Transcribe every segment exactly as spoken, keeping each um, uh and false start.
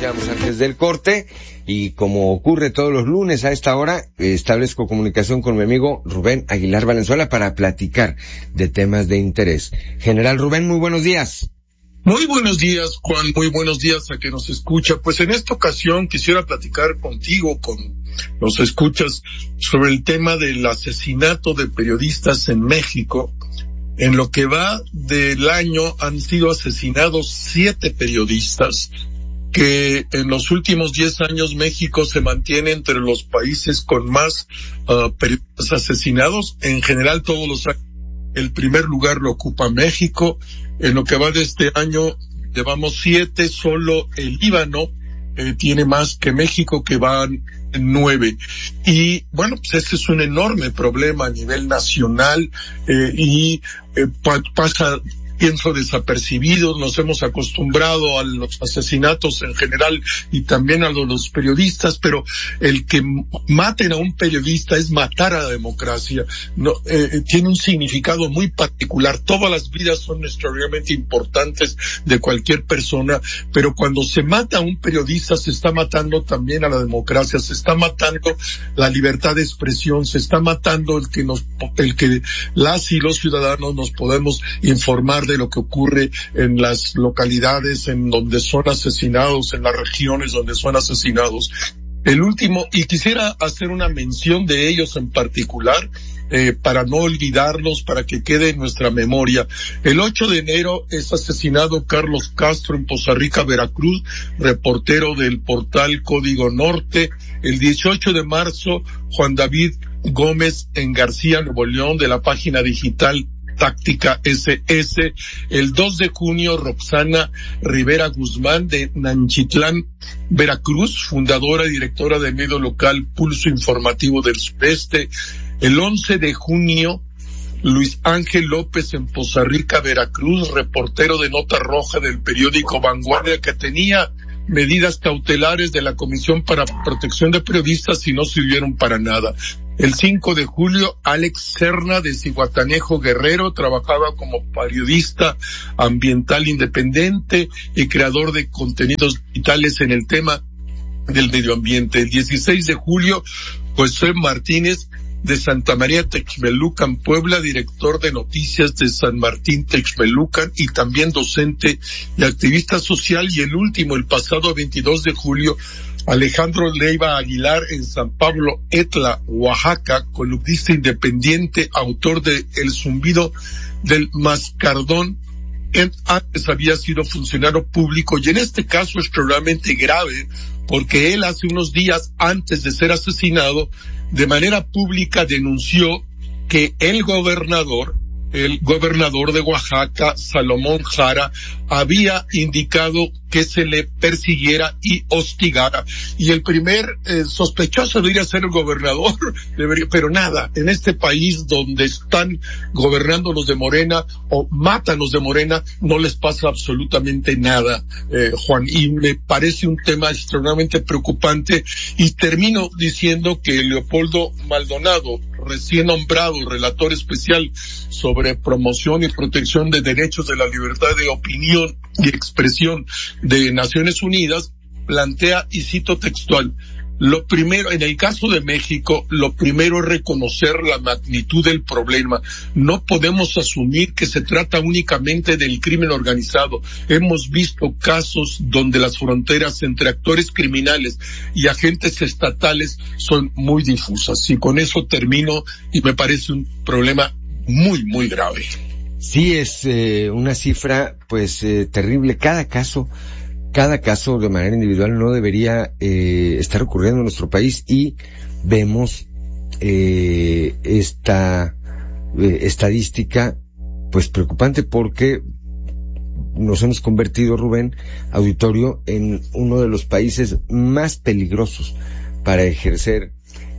anunciamos antes del corte, y como ocurre todos los lunes a esta hora, establezco comunicación con mi amigo Rubén Aguilar Valenzuela para platicar de temas de interés. General Rubén, muy buenos días. Muy buenos días, Juan, muy buenos días a que nos escucha. Pues en esta ocasión quisiera platicar contigo, con los escuchas, sobre el tema del asesinato de periodistas en México. En lo que va del año han sido asesinados siete periodistas, que en los últimos diez años México se mantiene entre los países con más uh, periodistas asesinados. En general todos los años el primer lugar lo ocupa México. En lo que va de este año llevamos siete, solo el Líbano eh, tiene más que México, que van nueve. Y bueno, pues ese es un enorme problema a nivel nacional eh, y eh, pa- pasa... pienso desapercibidos. Nos hemos acostumbrado a los asesinatos en general y también a los, los periodistas, pero el que maten a un periodista es matar a la democracia. No, eh, tiene un significado muy particular. Todas las vidas son extraordinariamente importantes de cualquier persona, pero cuando se mata a un periodista se está matando también a la democracia, se está matando la libertad de expresión, se está matando el que nos, el que las y los ciudadanos nos podemos informar de lo que ocurre en las localidades en donde son asesinados, en las regiones donde son asesinados. El último, y quisiera hacer una mención de ellos en particular, eh, para no olvidarlos, para que quede en nuestra memoria. El ocho de enero es asesinado Carlos Castro en Poza Rica, Veracruz, reportero del portal Código Norte. El dieciocho de marzo, Juan David Gómez en García, Nuevo León, de la página digital Táctica ese ese. El dos de junio, Roxana Rivera Guzmán de Nanchitlán, Veracruz, fundadora y directora del medio local Pulso Informativo del Sureste. El once de junio, Luis Ángel López en Poza Rica, Veracruz, reportero de Nota Roja del periódico Vanguardia, que tenía medidas cautelares de la Comisión para Protección de Periodistas y no sirvieron para nada. El cinco de julio, Alex Serna de Zihuatanejo, Guerrero, trabajaba como periodista ambiental independiente y creador de contenidos digitales en el tema del medio ambiente. El dieciséis de julio, José Martínez de Santa María Texmelucan, Puebla, director de noticias de San Martín Texmelucan y también docente y activista social. Y el último, el pasado veintidós de julio, Alejandro Leiva Aguilar en San Pablo Etla, Oaxaca, columnista independiente, autor de El zumbido del mascardón. Antes había sido funcionario público y en este caso es extremadamente grave porque él hace unos días antes de ser asesinado de manera pública denunció que el gobernador, el gobernador de Oaxaca, Salomón Jara, había indicado que se le persiguiera y hostigara. Y el primer eh, sospechoso debería ser el gobernador, debería, pero nada, en este país donde están gobernando los de Morena o matan los de Morena, no les pasa absolutamente nada, eh, Juan. Y me parece un tema extremadamente preocupante. Y termino diciendo que Leopoldo Maldonado, recién nombrado relator especial sobre promoción y protección de derechos de la libertad de opinión y expresión de Naciones Unidas, plantea, y cito textual, lo primero, en el caso de México, lo primero es reconocer la magnitud del problema. No podemos asumir que se trata únicamente del crimen organizado. Hemos visto casos donde las fronteras entre actores criminales y agentes estatales son muy difusas. Y con eso termino, y me parece un problema muy, muy grave. Sí, es eh, una cifra pues eh, terrible. Cada caso, cada caso de manera individual no debería eh, estar ocurriendo en nuestro país, y vemos eh, esta eh, estadística pues preocupante porque nos hemos convertido, Rubén, auditorio, en uno de los países más peligrosos para ejercer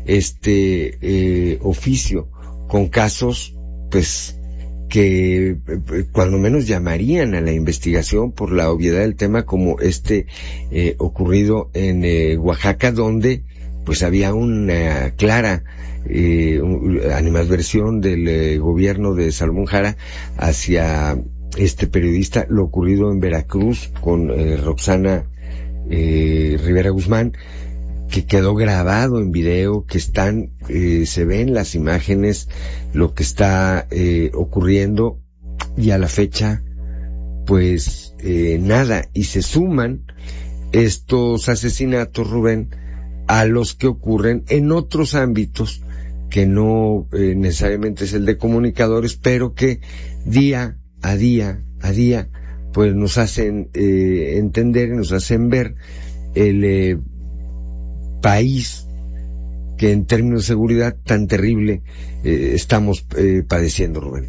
este eh, oficio, con casos pues que cuando menos llamarían a la investigación por la obviedad del tema, como este eh, ocurrido en eh, Oaxaca, donde pues había una clara eh, animadversión del eh, gobierno de Salomón Jara hacia este periodista. Lo ocurrido en Veracruz con eh, Roxana eh, Rivera Guzmán, que quedó grabado en video, que están, eh, se ven las imágenes, lo que está eh, ocurriendo, y a la fecha, pues, eh, nada, y se suman estos asesinatos, Rubén, a los que ocurren en otros ámbitos, que no eh, necesariamente es el de comunicadores, pero que día a día, a día, pues nos hacen eh, entender, nos hacen ver el eh, país que en términos de seguridad tan terrible eh, estamos eh, padeciendo, Rubén.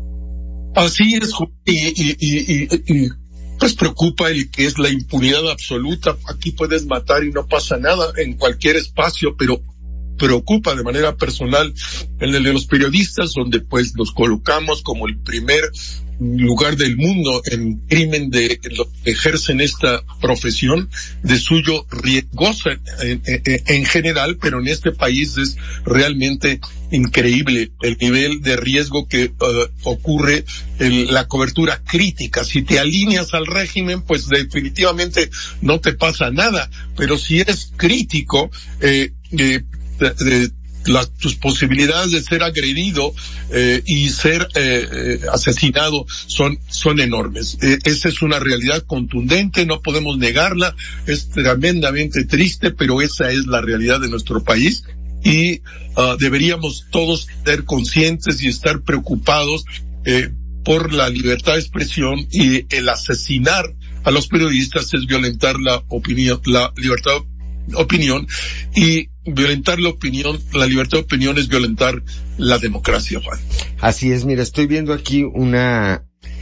Así es, y, y, y, y, y pues preocupa el que es la impunidad absoluta. Aquí puedes matar y no pasa nada en cualquier espacio, pero preocupa de manera personal el de los periodistas, donde pues los colocamos como el primer lugar del mundo en crimen de los que ejercen esta profesión, de suyo riesgosa en, en, en general, pero en este país es realmente increíble el nivel de riesgo que uh, ocurre en la cobertura crítica. Si te alineas al régimen, pues definitivamente no te pasa nada, pero si eres crítico, eh, eh, de, de, las, tus posibilidades de ser agredido eh, y ser eh, eh, asesinado son son enormes. Eh, esa es una realidad contundente, no podemos negarla, es tremendamente triste, pero esa es la realidad de nuestro país y uh, deberíamos todos ser conscientes y estar preocupados eh, por la libertad de expresión, y el asesinar a los periodistas es violentar la opinión, la libertad de opinión, y violentar la opinión, la libertad de opinión es violentar la democracia, Juan. Así es, mira, estoy viendo aquí una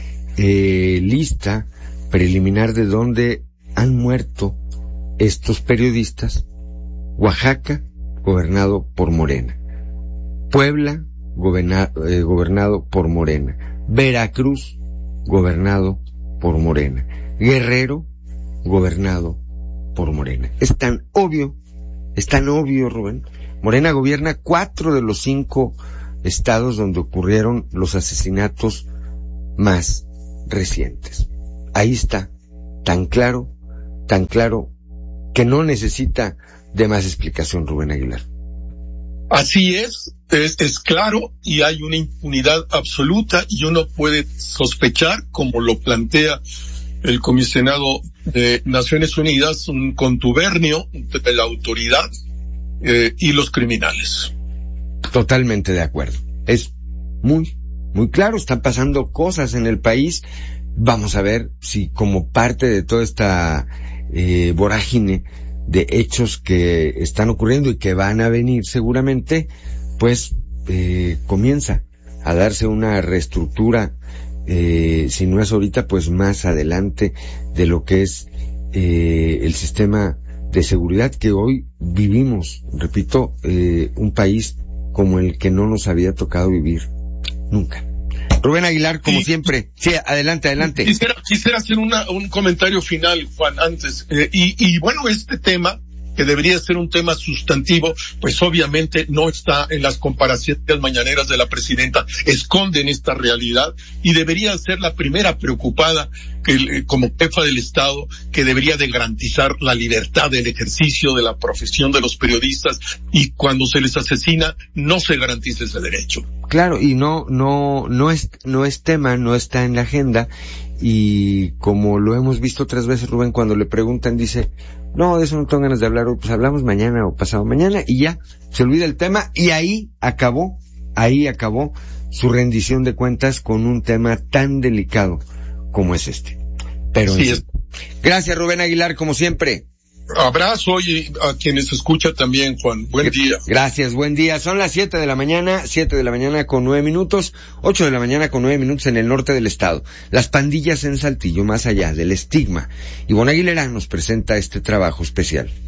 eh, lista preliminar de dónde han muerto estos periodistas. Oaxaca, gobernado por Morena. Puebla, goberna, eh, gobernado por Morena. Veracruz, gobernado por Morena. Guerrero, gobernado por Morena. Es tan obvio, es tan obvio, Rubén. Morena gobierna cuatro de los cinco estados donde ocurrieron los asesinatos más recientes. Ahí está, tan claro, tan claro, que no necesita de más explicación, Rubén Aguilar. Así es, es, es claro, y hay una impunidad absoluta, y uno puede sospechar, como lo plantea el comisionado de Naciones Unidas, un contubernio entre la autoridad eh, y los criminales. Totalmente de acuerdo. Es muy, muy claro, están pasando cosas en el país. Vamos a ver si como parte de toda esta eh, vorágine de hechos que están ocurriendo y que van a venir seguramente, pues eh, comienza a darse una reestructura, eh, si no es ahorita, pues más adelante, de lo que es eh, el sistema de seguridad que hoy vivimos. Repito, eh, un país como el que no nos había tocado vivir nunca. Rubén Aguilar, como sí, siempre. Sí, adelante, adelante. Quisiera, quisiera hacer una, un comentario final, Juan, antes. Eh, y, y bueno, este tema, que debería ser un tema sustantivo, pues obviamente no está en las comparaciones mañaneras de la presidenta, esconden esta realidad, y debería ser la primera preocupada que, como jefa del Estado, que debería de garantizar la libertad del ejercicio de la profesión de los periodistas, y cuando se les asesina no se garantiza ese derecho. Claro, y no, no, no es, no es tema, no está en la agenda, y como lo hemos visto otras veces, Rubén, cuando le preguntan, dice, no, de eso no tengo ganas de hablar hoy, pues hablamos mañana o pasado mañana, y ya, se olvida el tema, y ahí acabó, ahí acabó su rendición de cuentas con un tema tan delicado como es este. Pero sí, es. Gracias, Rubén Aguilar, como siempre. Abrazo y a quienes escuchan también, Juan. Buen día. Gracias, buen día. Son las siete de la mañana, siete de la mañana con nueve minutos, ocho de la mañana con nueve minutos en el norte del estado. Las pandillas en Saltillo, más allá del estigma. Ivonne Aguilera nos presenta este trabajo especial.